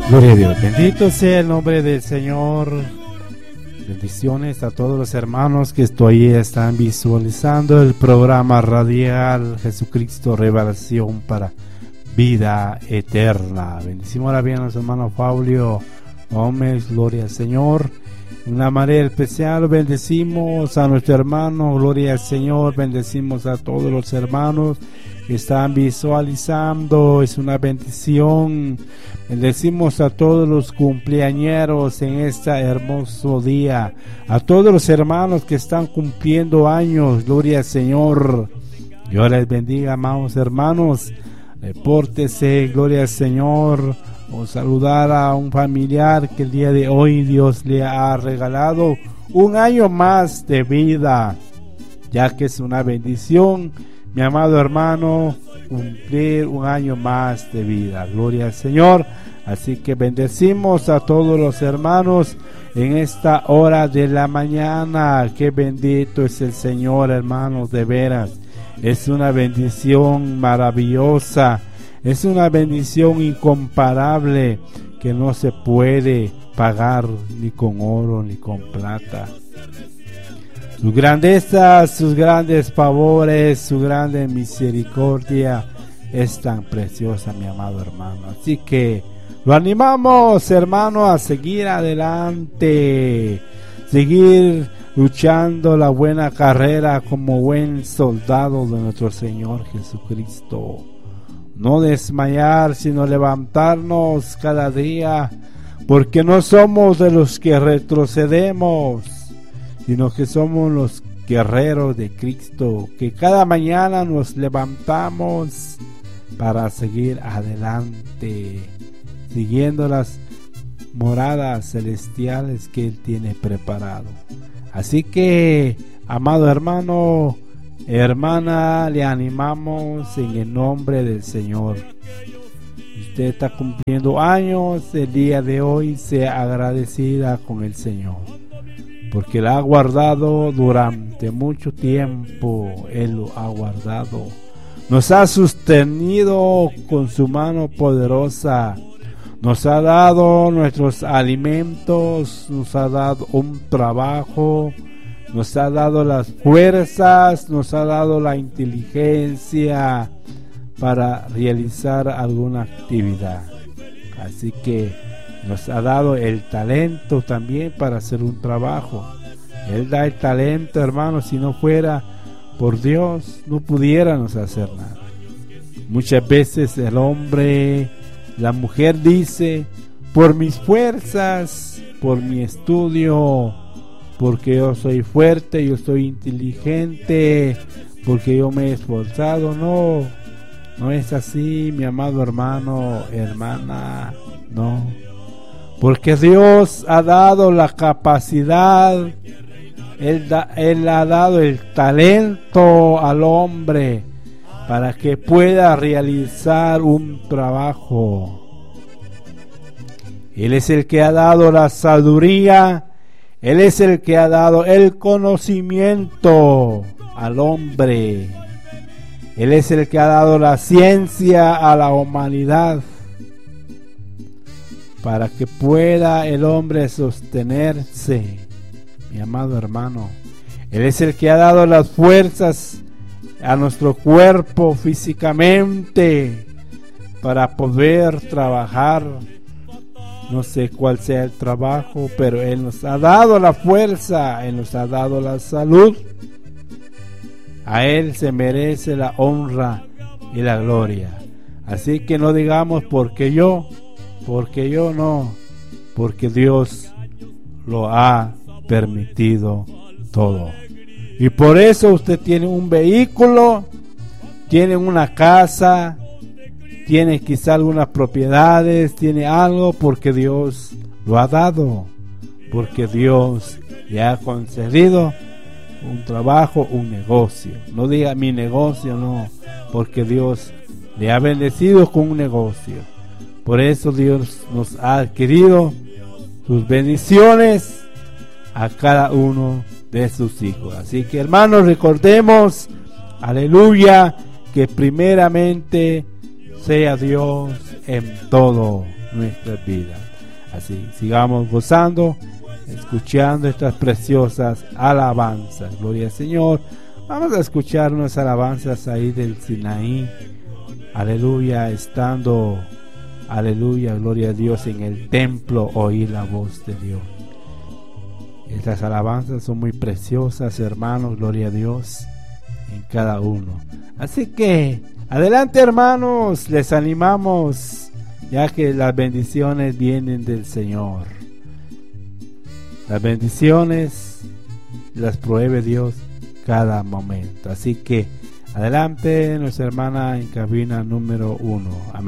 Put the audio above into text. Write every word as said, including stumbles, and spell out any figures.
Gloria a Dios, bendito sea el nombre del Señor. Bendiciones a todos los hermanos que estoy están visualizando el programa radial Jesucristo Revelación para Vida Eterna. Bendecimos ahora bien a nuestro hermano Paulio Gómez, gloria al Señor. De una manera especial bendecimos a nuestro hermano, gloria al Señor. Bendecimos a todos los hermanos que están visualizando, es una bendición. Bendecimos a todos los cumpleañeros en este hermoso día, a todos los hermanos que están cumpliendo años, gloria al Señor. Dios les bendiga, amados hermanos. Repórtese, gloria al Señor. O saludar a un familiar que el día de hoy Dios le ha regalado un año más de vida, ya que es una bendición, mi amado hermano, cumplir un año más de vida. Gloria al Señor. Así que bendecimos a todos los hermanos en esta hora de la mañana. Qué bendito es el Señor, hermanos, de veras. Es una bendición maravillosa. Es una bendición incomparable que no se puede pagar ni con oro ni con plata. Sus grandezas, sus grandes favores, su grande misericordia es tan preciosa, mi amado hermano. Así que lo animamos, hermano, a seguir adelante, seguir luchando la buena carrera como buen soldado de nuestro Señor Jesucristo. No desmayar, sino levantarnos cada día, porque no somos de los que retrocedemos, sino que somos los guerreros de Cristo, que cada mañana nos levantamos para seguir adelante, siguiendo las moradas celestiales que Él tiene preparado. Así que, amado hermano, hermana, le animamos en el nombre del Señor. Usted está cumpliendo años, el día de hoy sea agradecida con el Señor, porque la ha guardado durante mucho tiempo. Él lo ha guardado, nos ha sostenido con su mano poderosa, nos ha dado nuestros alimentos, nos ha dado un trabajo, nos ha dado las fuerzas, nos ha dado la inteligencia para realizar alguna actividad. Así que nos ha dado el talento también para hacer un trabajo. Él da el talento, hermano. Si no fuera por Dios, no pudiéramos hacer nada. Muchas veces el hombre, la mujer dice, por mis fuerzas, por mi estudio, porque yo soy fuerte, yo soy inteligente, porque yo me he esforzado. No, no es así, mi amado hermano, hermana, no. Porque Dios ha dado la capacidad, Él, da, Él ha dado el talento al hombre para que pueda realizar un trabajo. Él es el que ha dado la sabiduría, Él es el que ha dado el conocimiento al hombre. Él es el que ha dado la ciencia a la humanidad para que pueda el hombre sostenerse, mi amado hermano. Él es el que ha dado las fuerzas a nuestro cuerpo físicamente para poder trabajar. No sé cuál sea el trabajo, pero Él nos ha dado la fuerza, Él nos ha dado la salud. A Él se merece la honra y la gloria. Así que no digamos porque yo, porque yo no, porque Dios lo ha permitido todo. Y por eso usted tiene un vehículo, tiene una casa, tiene quizá algunas propiedades, tiene algo porque Dios lo ha dado, porque Dios le ha concedido un trabajo, un negocio. No diga mi negocio, no, porque Dios le ha bendecido con un negocio. Por eso Dios nos ha adquirido sus bendiciones a cada uno de sus hijos. Así que, hermanos, recordemos, aleluya, que primeramente sea Dios en todo. nuestras vidas. Así, sigamos gozando, escuchando estas preciosas alabanzas. Gloria al Señor. Vamos a escuchar unas alabanzas ahí del Sinaí. Aleluya, estando, aleluya, gloria a Dios, en el templo, oír la voz de Dios. Estas alabanzas son muy preciosas, hermanos, gloria a Dios, en cada uno. Así que, adelante, hermanos, les animamos, ya que las bendiciones vienen del Señor. Las bendiciones las provee Dios cada momento. Así que, adelante, nuestra hermana en cabina número uno. Amén.